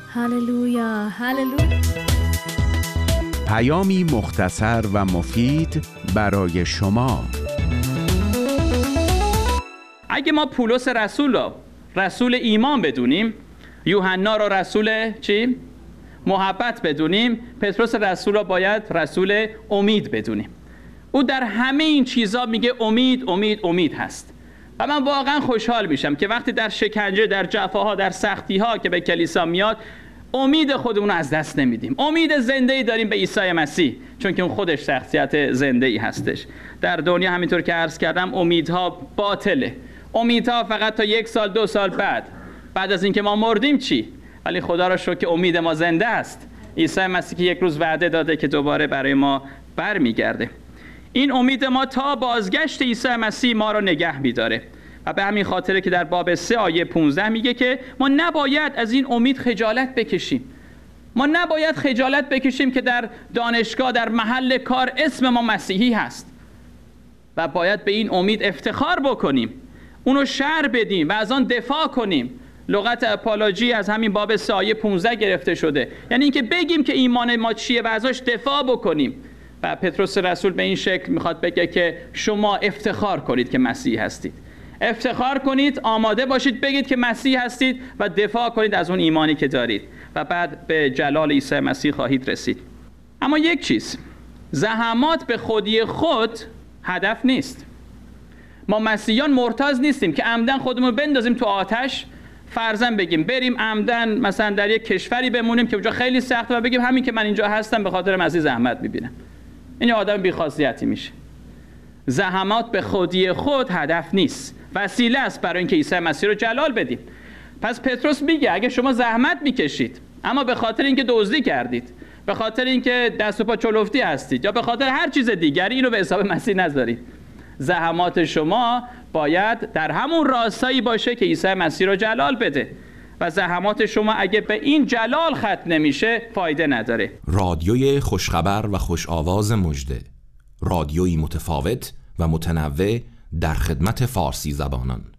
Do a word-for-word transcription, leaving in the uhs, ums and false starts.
هللویا هللویا. پیامی مختصر و مفید برای شما. اگه ما پولس رسول رو رسول ایمان بدونیم، یوحنا رو رسول چی؟ محبت بدونیم، پتروس رسول رو باید رسول امید بدونیم. او در همه این چیزا میگه امید امید امید هست. و من واقعا خوشحال میشم که وقتی در شکنجه، در جفاها، در سختی‌ها که به کلیسا میاد، امید خودمون رو از دست نمیدیم. امید زنده‌ای داریم به عیسی مسیح، چون که اون خودش شخصیت زنده‌ای هستش. در دنیا همینطور که عرض کردم امیدها باطله. امیدها فقط تا یک سال دو سال بعد بعد از اینکه ما مردیم چی؟ ولی خدا را شکر که امید ما زنده است. عیسی مسیح که یک روز وعده داده که دوباره برای ما برمیگرده. این امید ما تا بازگشت عیسی مسیح ما را نگه می‌داره. و به همین خاطره که در باب سه آیه پانزده میگه که ما نباید از این امید خجالت بکشیم. ما نباید خجالت بکشیم که در دانشگاه، در محل کار اسم ما مسیحی هست و باید به این امید افتخار بکنیم، اونو شرح بدیم و از آن دفاع کنیم. لغت اپولوژی از همین باب سه آیه پانزده گرفته شده، یعنی اینکه بگیم که ایمان ما چیه و ازش دفاع بکنیم. و پتروس رسول به این شکل میخواد بگه که شما افتخار کنید که مسیحی هستید، افتخار کنید، آماده باشید بگید که مسیح هستید و دفاع کنید از اون ایمانی که دارید و بعد به جلال عیسی مسیح خواهید رسید. اما یک چیز، زحمات به خودی خود هدف نیست. ما مسیحیان مرتضی نیستیم که عمدن خودمون بندازیم تو آتش، فرضاً بگیم بریم عمدن مثلا در یک کشوری بمونیم که اونجا خیلی سخته و بگیم همین که من اینجا هستم به خاطر مسیح زحمت میبینم. این آدم بی‌خاصیتی میشه. زحمات به خودی خود هدف نیست، وسیله است برای اینکه عیسی مسیح رو جلال بدیم. پس پتروس میگه اگه شما زحمت میکشید اما به خاطر اینکه دزدی کردید، به خاطر اینکه دست و پا چلفتی هستید یا به خاطر هر چیز دیگری، اینو به حساب مسیح نذارید. زحمات شما باید در همون راستایی باشه که عیسی مسیح رو جلال بده و زحمات شما اگه به این جلال ختم نمیشه فایده نداره. رادیوی خوشخبر و خوش آواز مژده، رادیویی متفاوت و متنوع در خدمت فارسی زبانان.